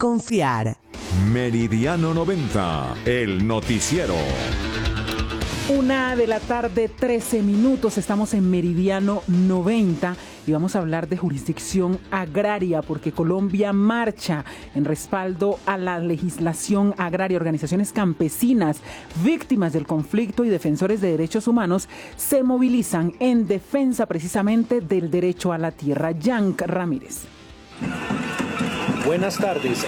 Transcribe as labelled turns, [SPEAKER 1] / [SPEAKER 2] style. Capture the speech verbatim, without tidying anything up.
[SPEAKER 1] confiar.
[SPEAKER 2] Meridiano noventa, el noticiero.
[SPEAKER 3] Una de la tarde, trece minutos, estamos en Meridiano noventa y vamos a hablar de jurisdicción agraria porque Colombia marcha en respaldo a la legislación agraria. Organizaciones campesinas, víctimas del conflicto y defensores de derechos humanos se movilizan en defensa precisamente del derecho a la tierra. Yank Ramírez.
[SPEAKER 4] Buenas tardes.